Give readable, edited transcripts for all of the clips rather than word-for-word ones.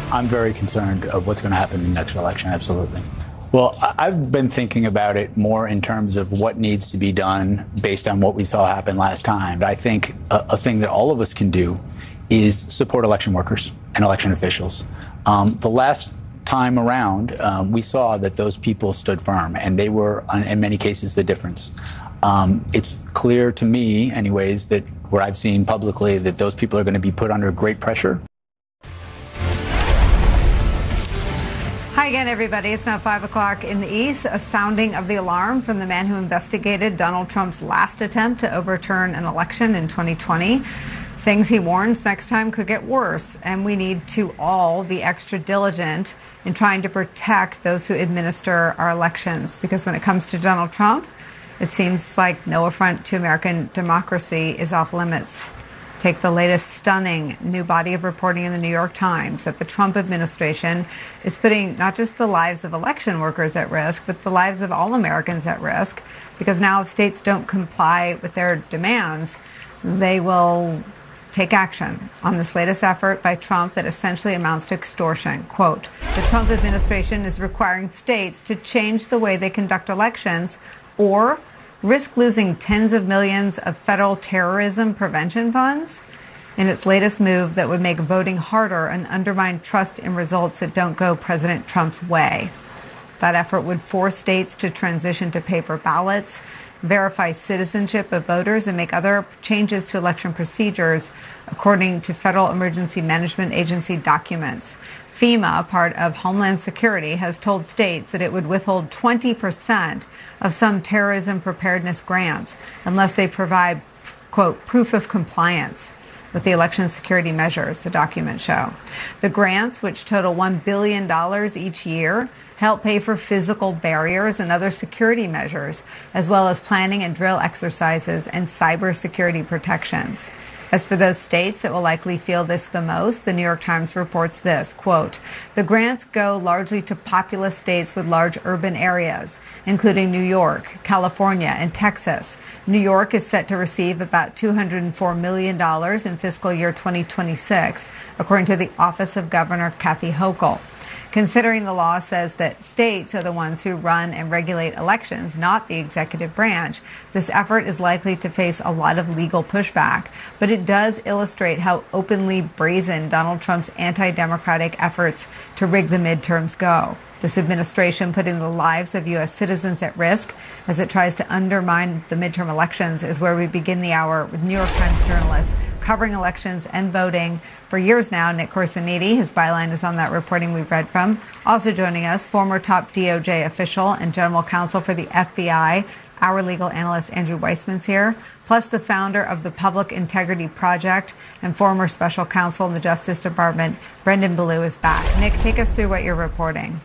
I'm very concerned of what's going to happen in the next election, absolutely. Well, I've been thinking about it more in terms of what needs to be done based on what we saw happen last time. I think a thing that all of us can do is support election workers and election officials. The last time around, we saw that those people stood firm, and they were, in many cases, the difference. It's clear to me, anyways, that what I've seen publicly, that those people are going to be put under great pressure. Hi again, everybody. It's now 5 o'clock in the East, a sounding of the alarm from the man who investigated Donald Trump's last attempt to overturn an election in 2020. Things he warns next time could get worse, and we need to all be extra diligent in trying to protect those who administer our elections, because when it comes to Donald Trump, it seems like no affront to American democracy is off limits. Take the latest stunning new body of reporting in the New York Times that the Trump administration is putting not just the lives of election workers at risk, but the lives of all Americans at risk, because now if states don't comply with their demands, they will take action on this latest effort by Trump that essentially amounts to extortion. Quote, the Trump administration is requiring states to change the way they conduct elections or risk losing tens of millions of federal terrorism prevention funds in its latest move that would make voting harder and undermine trust in results that don't go President Trump's way. That effort would force states to transition to paper ballots, verify citizenship of voters, and make other changes to election procedures, according to Federal Emergency Management Agency documents. FEMA, part of Homeland Security, has told states that it would withhold 20% of some terrorism preparedness grants unless they provide, quote, proof of compliance with the election security measures, the documents show. The grants, which total $1 billion each year, help pay for physical barriers and other security measures, as well as planning and drill exercises and cybersecurity protections. As for those states that will likely feel this the most, the New York Times reports this, quote, the grants go largely to populous states with large urban areas, including New York, California, and Texas. New York is set to receive about $204 million in fiscal year 2026, according to the Office of Governor Kathy Hochul. Considering the law says that states are the ones who run and regulate elections, not the executive branch, this effort is likely to face a lot of legal pushback. But it does illustrate how openly brazen Donald Trump's anti-democratic efforts to rig the midterms go. This administration putting the lives of U.S. citizens at risk as it tries to undermine the midterm elections is where we begin the hour with New York Times journalists covering elections and voting for years now. Nick Corsiniti, his byline is on that reporting we've read from. Also joining us, former top DOJ official and general counsel for the FBI, our legal analyst Andrew Weissman's here, plus the founder of the Public Integrity Project and former special counsel in the Justice Department, Brendan Ballou, is back. Nick, take us through what you're reporting.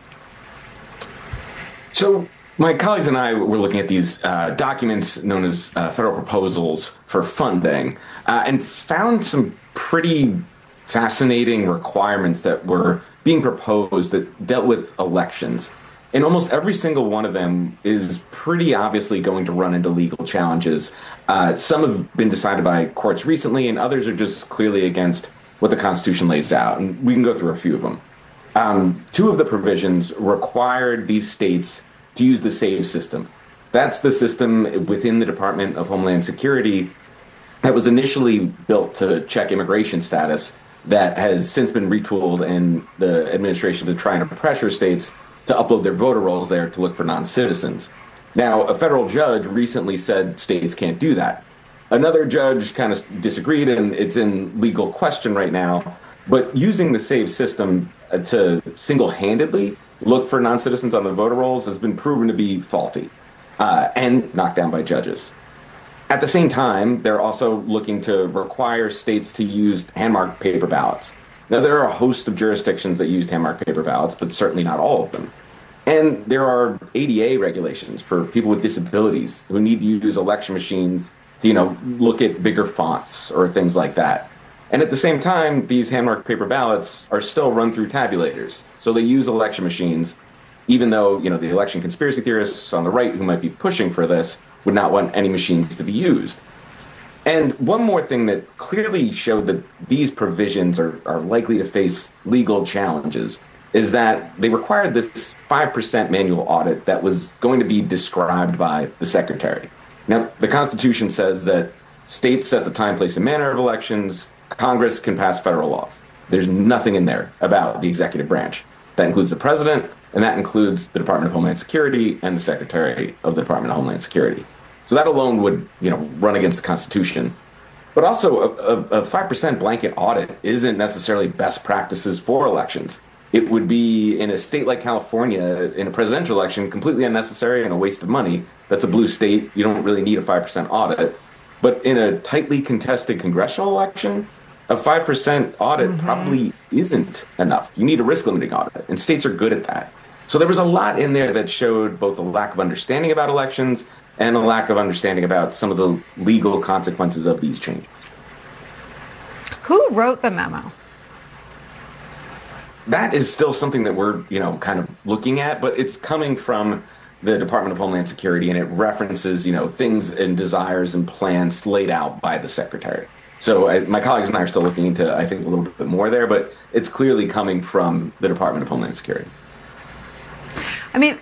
So my colleagues and I were looking at these documents known as federal proposals for funding and found some pretty fascinating requirements that were being proposed that dealt with elections. And almost every single one of them is pretty obviously going to run into legal challenges. Some have been decided by courts recently, and others are just clearly against what the Constitution lays out. And we can go through a few of them. Two of the provisions required these states to use the SAVE system. That's the system within the Department of Homeland Security that was initially built to check immigration status, that has since been retooled in the administration to try and pressure states to upload their voter rolls there to look for non-citizens. Now, a federal judge recently said states can't do that. Another judge kind of disagreed, and it's in legal question right now. But using the SAVE system to single-handedly look for non-citizens on the voter rolls has been proven to be faulty and knocked down by judges. At the same time, they're also looking to require states to use hand-marked paper ballots. Now, there are a host of jurisdictions that use hand-marked paper ballots, but certainly not all of them. And there are ADA regulations for people with disabilities who need to use election machines to, look at bigger fonts or things like that. And at the same time, these hand-marked paper ballots are still run through tabulators. So they use election machines, even though, the election conspiracy theorists on the right who might be pushing for this would not want any machines to be used. And one more thing that clearly showed that these provisions are likely to face legal challenges is that they required this 5% manual audit that was going to be described by the secretary. Now, the Constitution says that states set the time, place, and manner of elections. Congress can pass federal laws. There's nothing in there about the executive branch. That includes the president, and that includes the Department of Homeland Security and the Secretary of the Department of Homeland Security. So that alone would, run against the Constitution. But also, a 5% blanket audit isn't necessarily best practices for elections. It would be, in a state like California, in a presidential election, completely unnecessary and a waste of money. That's a blue state. You don't really need a 5% audit. But in a tightly contested congressional election, a 5% audit probably isn't enough. You need a risk limiting audit, and states are good at that. So there was a lot in there that showed both a lack of understanding about elections and a lack of understanding about some of the legal consequences of these changes. Who wrote the memo? That is still something that we're, kind of looking at, but it's coming from the Department of Homeland Security, and it references, things and desires and plans laid out by the secretary. So my colleagues and I are still looking into, I think, a little bit more there, but it's clearly coming from the Department of Homeland Security. I mean,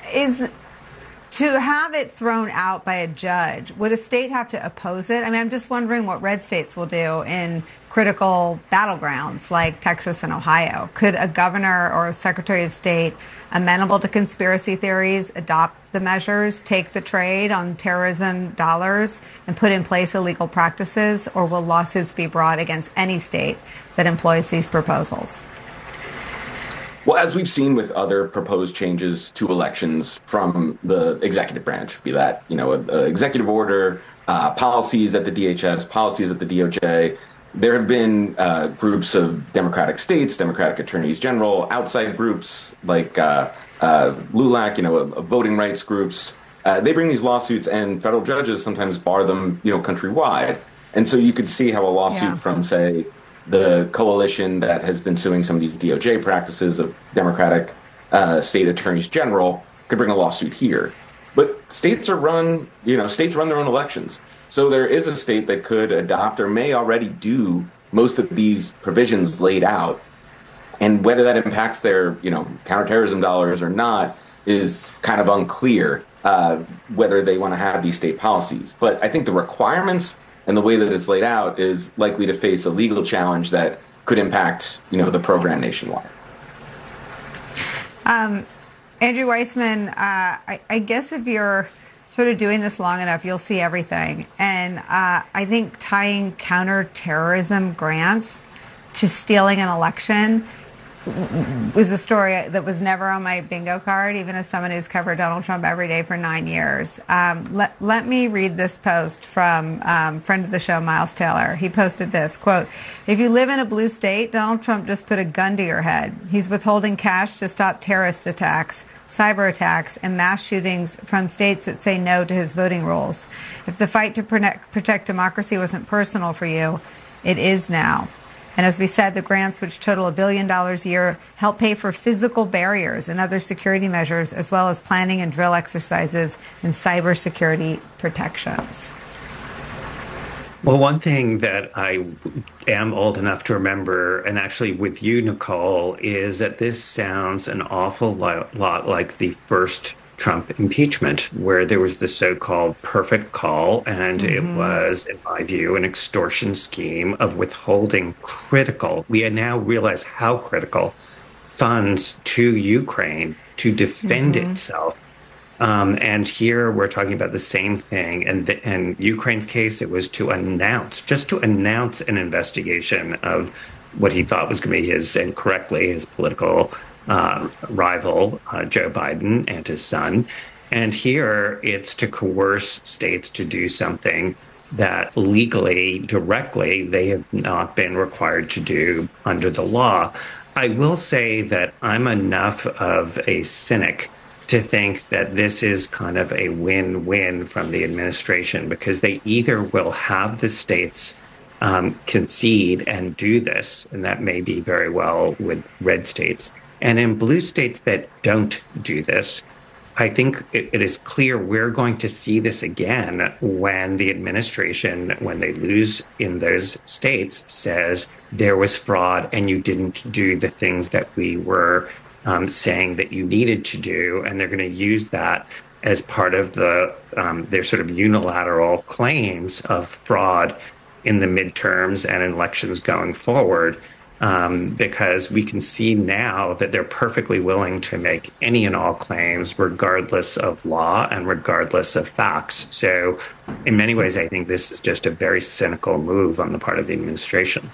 to have it thrown out by a judge, would a state have to oppose it? I mean, I'm just wondering what red states will do in critical battlegrounds like Texas and Ohio. Could a governor or a secretary of state amenable to conspiracy theories adopt the measures, take the trade on terrorism dollars, and put in place illegal practices? Or will lawsuits be brought against any state that employs these proposals? Well, as we've seen with other proposed changes to elections from the executive branch, be that, an executive order, policies at the DHS, policies at the DOJ, there have been groups of Democratic states, Democratic attorneys general, outside groups like LULAC, voting rights groups. They bring these lawsuits, and federal judges sometimes bar them, countrywide. And so you could see how a lawsuit from, say, the coalition that has been suing some of these DOJ practices of Democratic state attorneys general could bring a lawsuit here. But states are run, states run their own elections. So there is a state that could adopt or may already do most of these provisions laid out. And whether that impacts their, counterterrorism dollars or not is kind of unclear, whether they want to have these state policies. But I think the requirements and the way that it's laid out is likely to face a legal challenge that could impact, the program nationwide. Andrew Weissmann, I guess if you're sort of doing this long enough, you'll see everything. And I think tying counterterrorism grants to stealing an election was a story that was never on my bingo card, even as someone who's covered Donald Trump every day for 9 years. Let me read this post from friend of the show, Miles Taylor. He posted this, quote, "If you live in a blue state, Donald Trump just put a gun to your head. He's withholding cash to stop terrorist attacks, cyber attacks, and mass shootings from states that say no to his voting rules. If the fight to protect democracy wasn't personal for you, it is now. And as we said, the grants, which total $1 billion a year, help pay for physical barriers and other security measures, as well as planning and drill exercises and cybersecurity protections." Well, one thing that I am old enough to remember, and actually with you, Nicole, is that this sounds an awful lot like the first Trump impeachment, where there was the so-called perfect call, and it was, in my view, an extortion scheme of withholding critical, we now realize how critical, funds to Ukraine to defend itself. And here we're talking about the same thing. And in Ukraine's case, it was to announce an investigation of what he thought was going to be and correctly, his political rival, Joe Biden, and his son. And here it's to coerce states to do something that legally, directly, they have not been required to do under the law. I will say that I'm enough of a cynic to think that this is kind of a win-win from the administration, because they either will have the states concede and do this, and that may be very well with red states. And in blue states that don't do this, I think it is clear we're going to see this again when the administration, when they lose in those states, says there was fraud and you didn't do the things that we were saying that you needed to do. And they're going to use that as part of their sort of unilateral claims of fraud in the midterms and elections going forward. Because we can see now that they're perfectly willing to make any and all claims, regardless of law and regardless of facts. So in many ways, I think this is just a very cynical move on the part of the administration.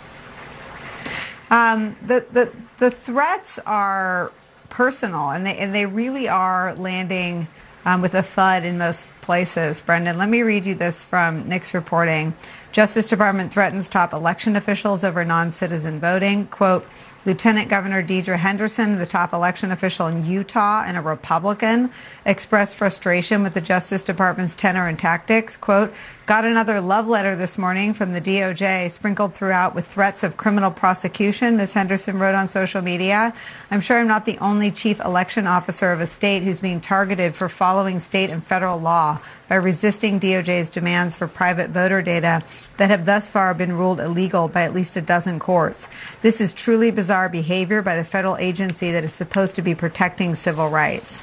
The threats are personal, and they really are landing with a thud in most places. Brendan, let me read you this from Nick's reporting. Justice Department threatens top election officials over non-citizen voting. Quote, Lieutenant Governor Deidre Henderson, the top election official in Utah and a Republican, expressed frustration with the Justice Department's tenor and tactics. Quote, got another love letter this morning from the DOJ, sprinkled throughout with threats of criminal prosecution, Ms. Henderson wrote on social media. I'm sure I'm not the only chief election officer of a state who's being targeted for following state and federal law by resisting DOJ's demands for private voter data that have thus far been ruled illegal by at least a dozen courts. This is truly bizarre behavior by the federal agency that is supposed to be protecting civil rights.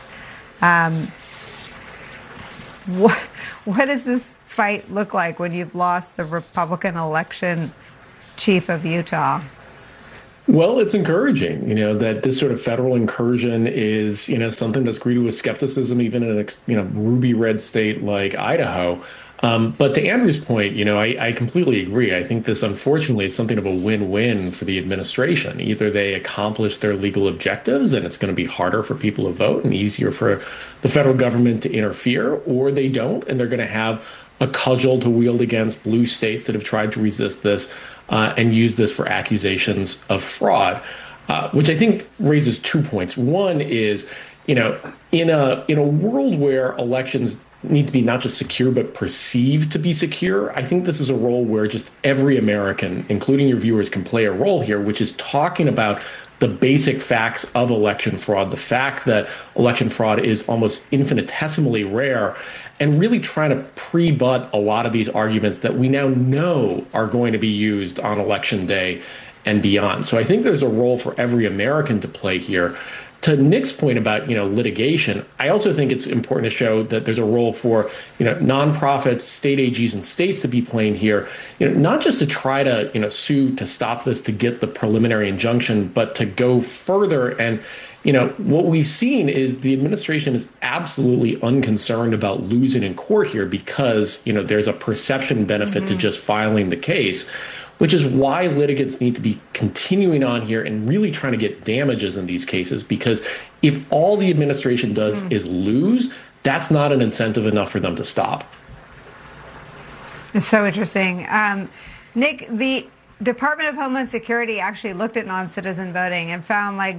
What does this fight look like when you've lost the Republican election chief of Utah? Well, it's encouraging, that this sort of federal incursion is, something that's greeted with skepticism, even in a, ruby red state like Idaho. But to Andrew's point, I completely agree. I think this, unfortunately, is something of a win-win for the administration. Either they accomplish their legal objectives and it's going to be harder for people to vote and easier for the federal government to interfere, or they don't, and they're going to have a cudgel to wield against blue states that have tried to resist this and use this for accusations of fraud, which I think raises 2 points. One is, in a world where elections need to be not just secure, but perceived to be secure, I think this is a role where just every American, including your viewers, can play a role here, which is talking about the basic facts of election fraud, the fact that election fraud is almost infinitesimally rare, and really trying to pre-butt a lot of these arguments that we now know are going to be used on Election Day and beyond. So I think there's a role for every American to play here. To Nick's point about, litigation, I also think it's important to show that there's a role for, nonprofits, state AGs, and states to be playing here, not just to try to, sue to stop this, to get the preliminary injunction, but to go further. And, what we've seen is the administration is absolutely unconcerned about losing in court here because, there's a perception benefit to just filing the case, which is why litigants need to be continuing on here and really trying to get damages in these cases, because if all the administration does is lose, that's not an incentive enough for them to stop. It's so interesting. Nick, the Department of Homeland Security actually looked at non-citizen voting and found like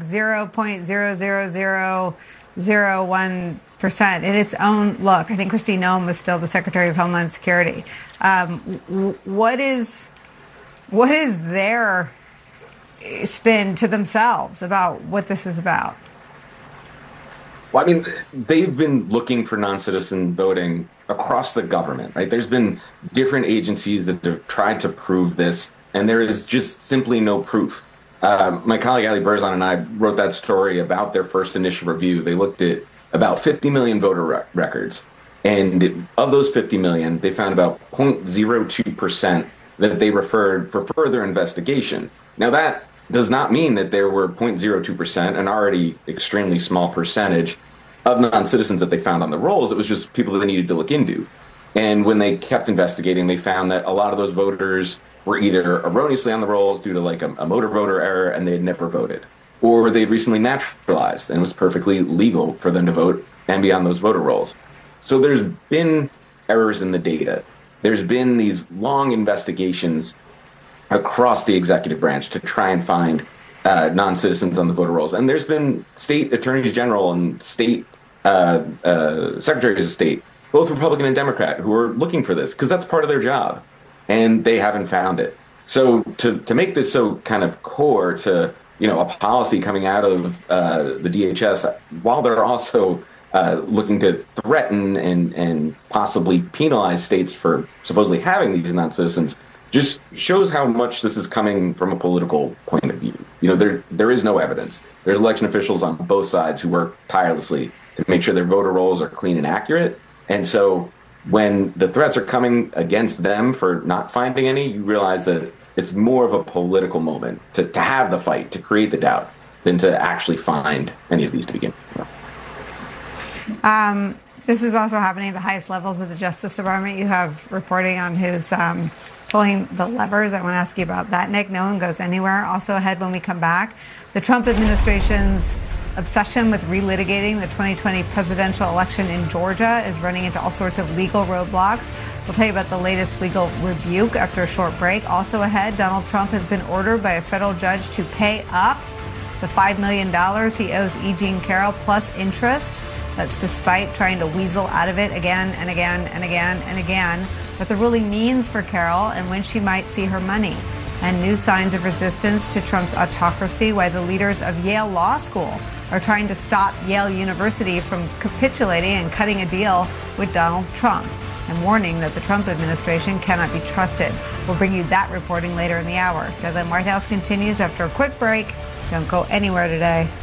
0.00001% in its own look. I think Kristi Noem was still the Secretary of Homeland Security. What is their spin to themselves about what this is about? Well, I mean, they've been looking for non-citizen voting across the government, right? There's been different agencies that have tried to prove this, and there is just simply no proof. My colleague Ali Berzon and I wrote that story about their first initial review. They looked at about 50 million voter records, and of those 50 million, they found about 0.02% that they referred for further investigation. Now, that does not mean that there were 0.02%, an already extremely small percentage of non-citizens that they found on the rolls. It was just people that they needed to look into. And when they kept investigating, they found that a lot of those voters were either erroneously on the rolls due to like a motor voter error and they had never voted, or they'd recently naturalized and it was perfectly legal for them to vote and be on those voter rolls. So there's been errors in the data. There's been these long investigations across the executive branch to try and find non-citizens on the voter rolls. And there's been state attorneys general and state secretaries of state, both Republican and Democrat, who are looking for this because that's part of their job. And they haven't found it. So to make this so kind of core to, a policy coming out of the DHS, while they're also looking to threaten and possibly penalize states for supposedly having these non-citizens just shows how much this is coming from a political point of view. There is no evidence. There's election officials on both sides who work tirelessly to make sure their voter rolls are clean and accurate. And so when the threats are coming against them for not finding any, you realize that it's more of a political moment to have the fight, to create the doubt, than to actually find any of these to begin with. This is also happening at the highest levels of the Justice Department. You have reporting on who's pulling the levers. I want to ask you about that, Nick. No one goes anywhere. Also ahead when we come back, the Trump administration's obsession with relitigating the 2020 presidential election in Georgia is running into all sorts of legal roadblocks. We'll tell you about the latest legal rebuke after a short break. Also ahead, Donald Trump has been ordered by a federal judge to pay up the $5 million he owes E. Jean Carroll plus interest. That's despite trying to weasel out of it again and again and again and again. What the ruling means for Carroll and when she might see her money. And new signs of resistance to Trump's autocracy, why the leaders of Yale Law School are trying to stop Yale University from capitulating and cutting a deal with Donald Trump, and warning that the Trump administration cannot be trusted. We'll bring you that reporting later in the hour. Deadline White House continues after a quick break. Don't go anywhere today.